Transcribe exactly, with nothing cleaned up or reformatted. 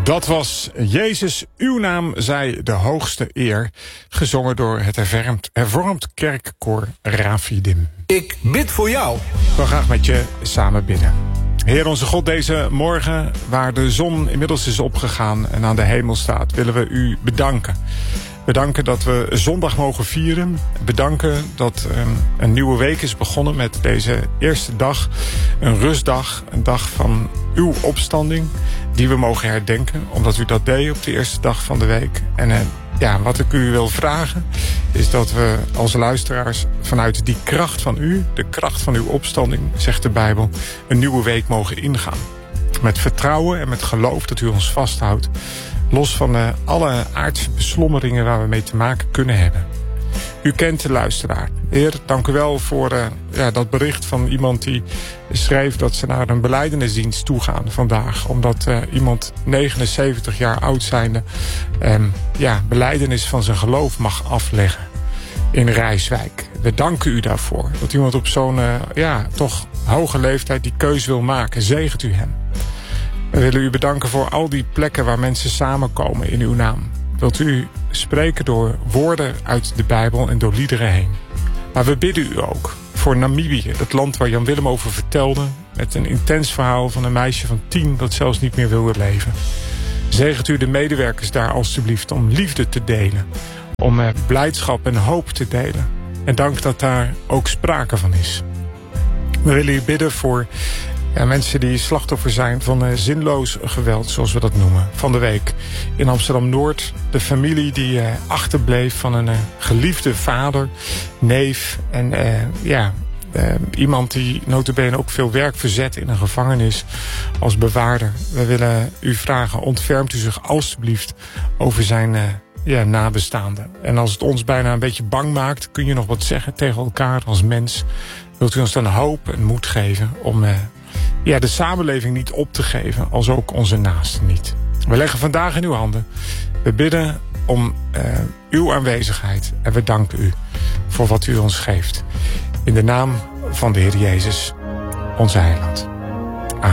Dat was Jezus, uw naam zij de hoogste eer. Gezongen door het hervormd, hervormd kerkkoor Rafidim. Ik bid voor jou. Ik wil graag met je samen bidden. Heer onze God, deze morgen waar de zon inmiddels is opgegaan en aan de hemel staat, willen we u bedanken. Bedanken dat we zondag mogen vieren. Bedanken dat um, een nieuwe week is begonnen met deze eerste dag. Een rustdag, een dag van uw opstanding, die we mogen herdenken, omdat u dat deed op de eerste dag van de week. En uh, ja, wat ik u wil vragen, is dat we als luisteraars vanuit die kracht van u, de kracht van uw opstanding, zegt de Bijbel, een nieuwe week mogen ingaan. Met vertrouwen en met geloof dat u ons vasthoudt. Los van uh, alle aardse beslommeringen waar we mee te maken kunnen hebben. U kent de luisteraar. Heer, dank u wel voor uh, ja, dat bericht van iemand die schreef dat ze naar een belijdenisdienst toe gaan vandaag. Omdat uh, iemand negenenzeventig jaar oud zijnde um, ja, belijdenis van zijn geloof mag afleggen in Rijswijk. We danken u daarvoor. Dat iemand op zo'n uh, ja, toch hoge leeftijd die keus wil maken. Zegent u hem. We willen u bedanken voor al die plekken waar mensen samenkomen in uw naam. Wilt u spreken door woorden uit de Bijbel en door liederen heen. Maar we bidden u ook voor Namibië, het land waar Jan Willem over vertelde, met een intens verhaal van een meisje van tien dat zelfs niet meer wilde leven. Zegent u de medewerkers daar alstublieft om liefde te delen, om eh, blijdschap en hoop te delen. En dank dat daar ook sprake van is. We willen u bidden voor ja, mensen die slachtoffer zijn van uh, zinloos geweld, zoals we dat noemen. Van de week in Amsterdam-Noord. De familie die uh, achterbleef van een uh, geliefde vader, neef en uh, ja, uh, iemand die nota bene ook veel werk verzet in een gevangenis als bewaarder. We willen u vragen, ontfermt u zich alstublieft over zijn uh, ja, nabestaanden. En als het ons bijna een beetje bang maakt, kun je nog wat zeggen tegen elkaar als mens. Wilt u ons dan hoop en moed geven om uh, ja, de samenleving niet op te geven, als ook onze naasten niet. We leggen vandaag in uw handen. We bidden om uh, uw aanwezigheid en we danken u voor wat u ons geeft. In de naam van de Heer Jezus, onze heiland.